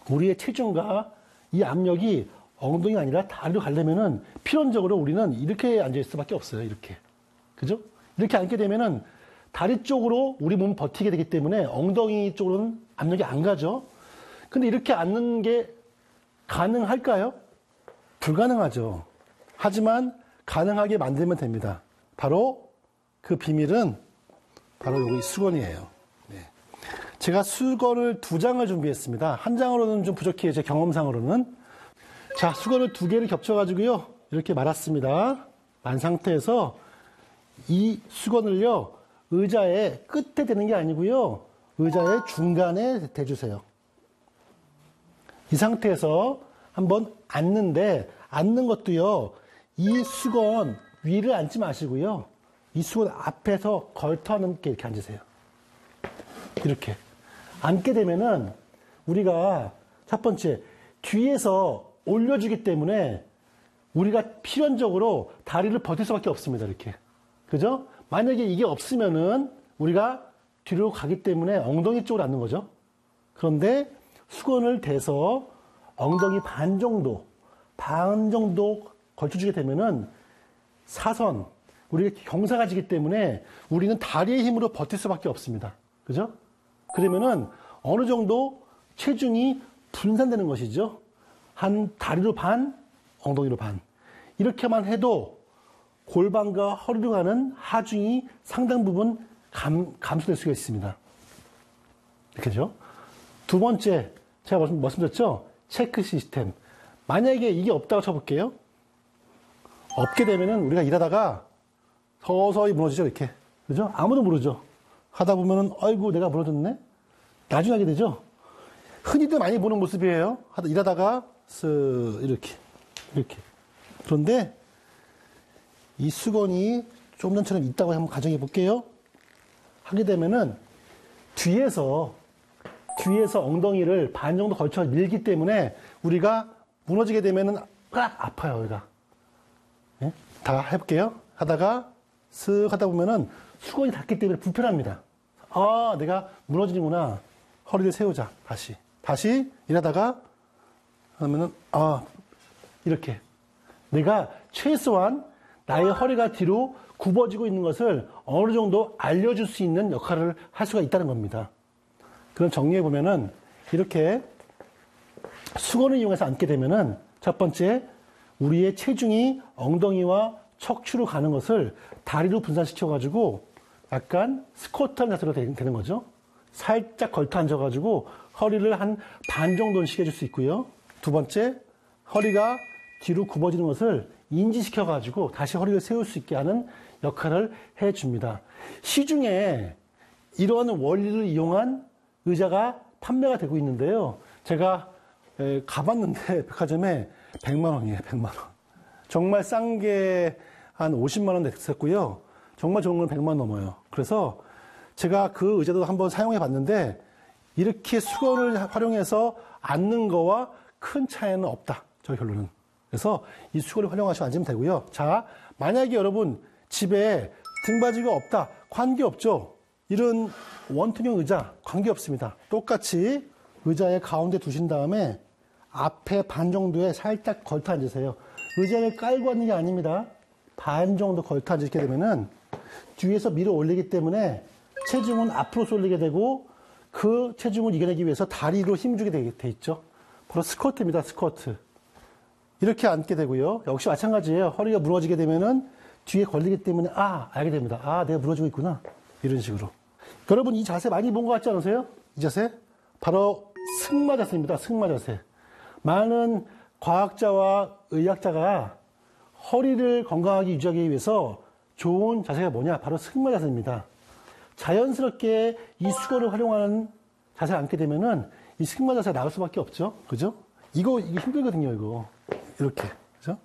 우리의 체중과 이 압력이 엉덩이가 아니라 다리로 가려면은 필연적으로 우리는 이렇게 앉을 수밖에 없어요. 이렇게. 그죠? 이렇게 앉게 되면은 다리 쪽으로 우리 몸 버티게 되기 때문에 엉덩이 쪽으로는 압력이 안 가죠. 근데 이렇게 앉는 게 가능할까요? 불가능하죠. 하지만 가능하게 만들면 됩니다. 바로 그 비밀은 바로 여기 수건이에요. 네. 제가 수건을 2장을 준비했습니다. 한 장으로는 좀 부족해요. 제 경험상으로는. 자, 수건을 2개를 겹쳐가지고요. 이렇게 말았습니다. 만 상태에서 이 수건을요. 의자의 끝에 대는 게 아니고요. 의자의 중간에 대주세요. 이 상태에서 한번 앉는데 앉는 것도요. 이 수건 위를 앉지 마시고요. 이 수건 앞에서 걸터앉게 이렇게 앉으세요. 이렇게. 앉게 되면은 우리가 첫 번째 뒤에서 올려주기 때문에 우리가 필연적으로 다리를 버틸 수밖에 없습니다. 이렇게. 그죠? 만약에 이게 없으면은 우리가 뒤로 가기 때문에 엉덩이 쪽으로 앉는 거죠. 그런데 수건을 대서 엉덩이 반 정도 걸쳐주게 되면은 사선, 우리가 경사가 지기 때문에 우리는 다리의 힘으로 버틸 수밖에 없습니다. 그죠? 그러면은 어느 정도 체중이 분산되는 것이죠. 한 다리로 반, 엉덩이로 반. 이렇게만 해도 골반과 허리로 가는 하중이 상당 부분 감소될 수가 있습니다. 이렇게죠. 두 번째, 제가 말씀드렸죠? 체크 시스템. 만약에 이게 없다고 쳐볼게요. 없게 되면은 우리가 일하다가 서서히 무너지죠, 이렇게. 그죠? 아무도 모르죠. 하다 보면은, 아이고, 내가 무너졌네? 나중에 하게 되죠? 흔히들 많이 보는 모습이에요. 일하다가, 이렇게. 그런데, 이 수건이 좀 전처럼 있다고 한번 가정해 볼게요. 하게 되면은, 뒤에서 엉덩이를 반 정도 걸쳐 밀기 때문에 우리가 무너지게 되면은, 아파요, 여기가. 네? 다 해볼게요. 하다가, 쓱 하다 보면은 수건이 닿기 때문에 불편합니다. 아, 내가 무너지는구나. 허리를 세우자. 다시 일하다가 하면은 이렇게 내가 최소한 나의 허리가 뒤로 굽어지고 있는 것을 어느 정도 알려줄 수 있는 역할을 할 수가 있다는 겁니다. 그럼 정리해 보면은 이렇게 수건을 이용해서 앉게 되면은 첫 번째 우리의 체중이 엉덩이와 척추로 가는 것을 다리로 분산시켜가지고 약간 스쿼트한 자세로 되는 거죠. 살짝 걸터 앉아가지고 허리를 한 반 정도는 숙여줄 수 있고요. 두 번째, 허리가 뒤로 굽어지는 것을 인지시켜가지고 다시 허리를 세울 수 있게 하는 역할을 해줍니다. 시중에 이러한 원리를 이용한 의자가 판매가 되고 있는데요. 제가 가봤는데 백화점에 100만 원이에요. 100만 원. 정말 싼 게 한 50만 원 됐었고요. 정말 좋은 건 100만 원 넘어요. 그래서 제가 그 의자도 한번 사용해 봤는데 이렇게 수건을 활용해서 앉는 거와 큰 차이는 없다. 저 결론은. 그래서 이 수건을 활용하시면 앉으면 되고요. 자, 만약에 여러분 집에 등받이가 없다. 관계없죠. 이런 원통형 의자 관계없습니다. 똑같이 의자의 가운데 두신 다음에 앞에 반 정도에 살짝 걸터 앉으세요. 의자를 깔고 앉는 게 아닙니다. 반 정도 걸터 앉게 되면은 뒤에서 밀어 올리기 때문에 체중은 앞으로 쏠리게 되고 그 체중을 이겨내기 위해서 다리로 힘주게 돼 있죠. 바로 스쿼트입니다. 스쿼트. 이렇게 앉게 되고요. 역시 마찬가지예요. 허리가 무너지게 되면은 뒤에 걸리기 때문에 알게 됩니다. 내가 무너지고 있구나. 이런 식으로. 여러분 이 자세 많이 본 것 같지 않으세요? 이 자세? 바로 승마 자세입니다. 승마 자세. 많은 과학자와 의학자가 허리를 건강하게 유지하기 위해서 좋은 자세가 뭐냐? 바로 승마 자세입니다. 자연스럽게 이 수건을 활용하는 자세를 앉게 되면은 이 승마 자세가 나올 수밖에 없죠. 그죠? 이게 힘들거든요, 이거. 이렇게. 그죠?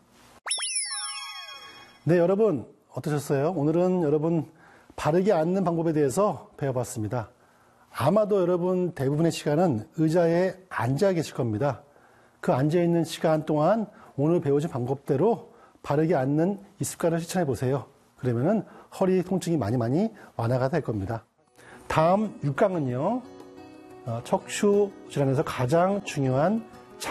네, 여러분, 어떠셨어요? 오늘은 여러분 바르게 앉는 방법에 대해서 배워봤습니다. 아마도 여러분 대부분의 시간은 의자에 앉아 계실 겁니다. 그 앉아있는 시간 동안 오늘 배우신 방법대로 바르게 앉는 이 습관을 실천해 보세요. 그러면은 허리 통증이 많이 완화가 될 겁니다. 다음 6강은요. 척추 질환에서 가장 중요한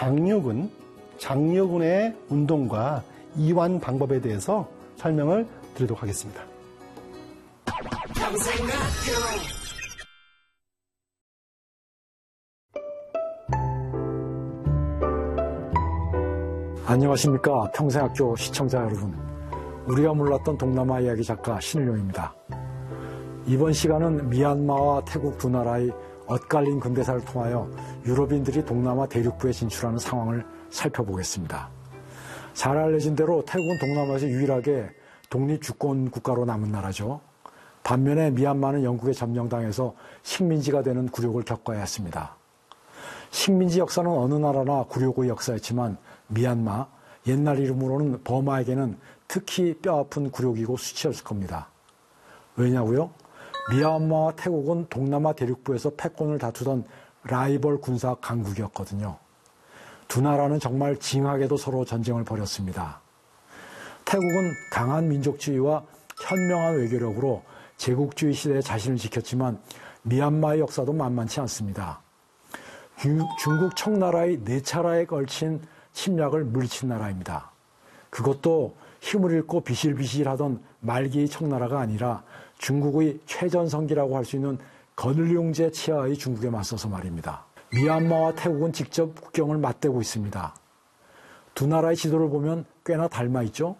장요근의 운동과 이완 방법에 대해서 설명을 드리도록 하겠습니다. 안녕하십니까. 평생학교 시청자 여러분. 우리가 몰랐던 동남아 이야기 작가 신일용입니다. 이번 시간은 미얀마와 태국 두 나라의 엇갈린 근대사를 통하여 유럽인들이 동남아 대륙부에 진출하는 상황을 살펴보겠습니다. 잘 알려진 대로 태국은 동남아에서 유일하게 독립주권 국가로 남은 나라죠. 반면에 미얀마는 영국에 점령당해서 식민지가 되는 굴욕을 겪어야 했습니다. 식민지 역사는 어느 나라나 굴욕의 역사였지만 미얀마, 옛날 이름으로는 버마에게는 특히 뼈아픈 굴욕이고 수치였을 겁니다. 왜냐고요? 미얀마와 태국은 동남아 대륙부에서 패권을 다투던 라이벌 군사 강국이었거든요. 두 나라는 정말 징하게도 서로 전쟁을 벌였습니다. 태국은 강한 민족주의와 현명한 외교력으로 제국주의 시대에 자신을 지켰지만 미얀마의 역사도 만만치 않습니다. 중국 청나라의 4차례에 걸친 침략을 물리친 나라입니다. 그것도 힘을 잃고 비실비실하던 말기의 청나라가 아니라 중국의 최전성기라고 할 수 있는 건륜제 치하의 중국에 맞서서 말입니다. 미얀마와 태국은 직접 국경을 맞대고 있습니다. 두 나라의 지도를 보면 꽤나 닮아 있죠?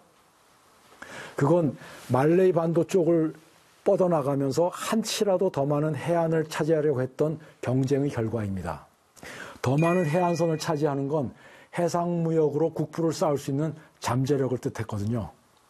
그건 말레이 반도 쪽을 뻗어나가면서 한치라도 더 많은 해안을 차지하려고 했던 경쟁의 결과입니다. 더 많은 해안선을 차지하는 건 해상무역으로 국부를 쌓을 수 있는 잠재력을 뜻했거든요.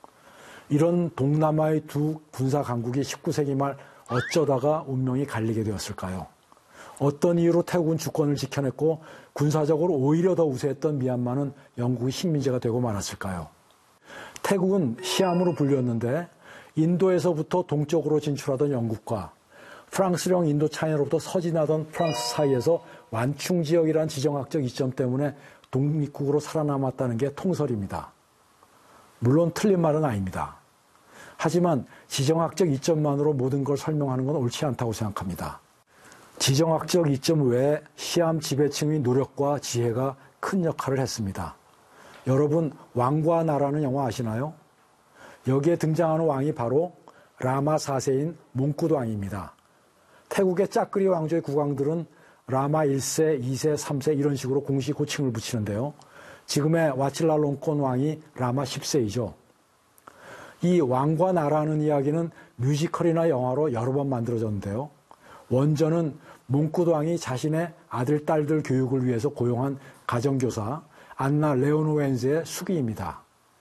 이런 동남아의 두 군사 강국이 19세기 말 어쩌다가 운명이 갈리게 되었을까요? 어떤 이유로 태국은 주권을 지켜냈고 군사적으로 오히려 더 우세했던 미얀마는 영국의 식민지가 되고 말았을까요? 태국은 시암으로 불렸는데 인도에서부터 동쪽으로 진출하던 영국과 프랑스령 인도차이나로부터 서진하던 프랑스 사이에서 완충지역이라는 지정학적 이점 때문에 독립국으로 살아남았다는 게 통설입니다. 물론 틀린 말은 아닙니다. 하지만 지정학적 이점만으로 모든 걸 설명하는 건 옳지 않다고 생각합니다. 지정학적 이점 외에 시암 지배층의 노력과 지혜가 큰 역할을 했습니다. 여러분, 왕과 나라는 영화 아시나요? 여기에 등장하는 왕이 바로 라마 4세인 몽쿠드 왕입니다. 태국의 짜끄리 왕조의 국왕들은 라마 1세, 2세, 3세 이런 식으로 공식 호칭을 붙이는데요. 지금의 와칠랄롱콘 왕이 라마 10세이죠. 이 왕과 나라는 이야기는 뮤지컬이나 영화로 여러 번 만들어졌는데요. 원전은 몽쿠드 왕이 자신의 아들, 딸들 교육을 위해서 고용한 가정교사 안나 레오노웬즈의 수기입니다.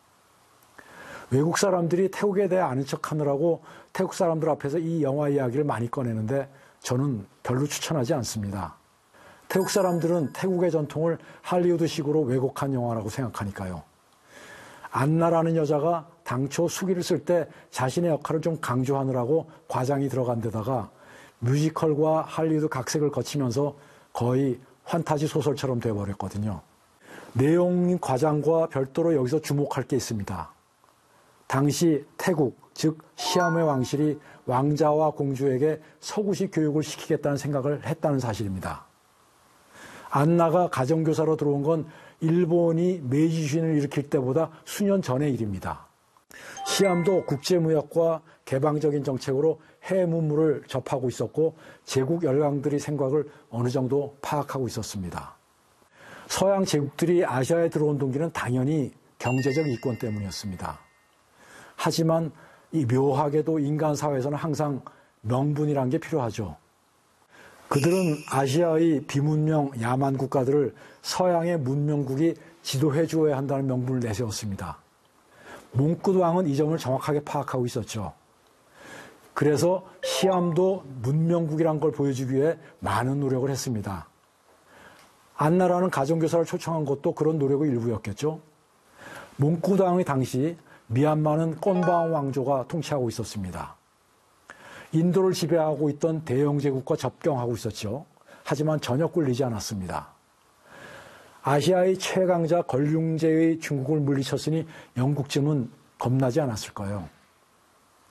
외국 사람들이 태국에 대해 아는 척하느라고 태국 사람들 앞에서 이 영화 이야기를 많이 꺼내는데 저는 별로 추천하지 않습니다. 태국 사람들은 태국의 전통을 할리우드식으로 왜곡한 영화라고 생각하니까요. 안나라는 여자가 당초 수기를 쓸 때 자신의 역할을 좀 강조하느라고 과장이 들어간 데다가 뮤지컬과 할리우드 각색을 거치면서 거의 환타지 소설처럼 되어버렸거든요. 내용 과장과 별도로 여기서 주목할 게 있습니다. 당시 태국, 즉 시암의 왕실이 왕자와 공주에게 서구식 교육을 시키겠다는 생각을 했다는 사실입니다. 안나가 가정교사로 들어온 건 일본이 메이지 유신을 일으킬 때보다 수년 전의 일입니다. 시암도 국제무역과 개방적인 정책으로 해외 문물을 접하고 있었고 제국 열강들의 생각을 어느 정도 파악하고 있었습니다. 서양 제국들이 아시아에 들어온 동기는 당연히 경제적 이권 때문이었습니다. 하지만 이 묘하게도 인간 사회에서는 항상 명분이란 게 필요하죠. 그들은 아시아의 비문명 야만 국가들을 서양의 문명국이 지도해 주어야 한다는 명분을 내세웠습니다. 몽쿠드 왕은 이 점을 정확하게 파악하고 있었죠. 그래서 시암도 문명국이란 걸 보여주기 위해 많은 노력을 했습니다. 안나라는 가정교사를 초청한 것도 그런 노력의 일부였겠죠. 몽쿠드 왕의 당시 미얀마는 꼰바옹 왕조가 통치하고 있었습니다. 인도를 지배하고 있던 대영 제국과 접경하고 있었죠. 하지만 전혀 꿀리지 않았습니다. 아시아의 최강자 건륜제의 중국을 물리쳤으니 영국쯤은 겁나지 않았을까요?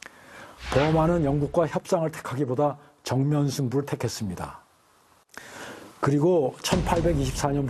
버마는 영국과 협상을 택하기보다 정면 승부를 택했습니다. 그리고 1824년